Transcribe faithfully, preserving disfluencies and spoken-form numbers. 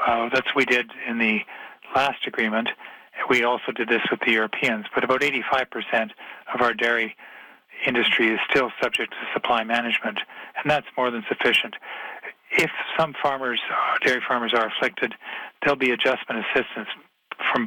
Uh, that's what we did in the last agreement. We also did this with the Europeans, but about eighty-five percent of our dairy industry is still subject to supply management, and that's more than sufficient. If some farmers, dairy farmers, are afflicted, there'll be adjustment assistance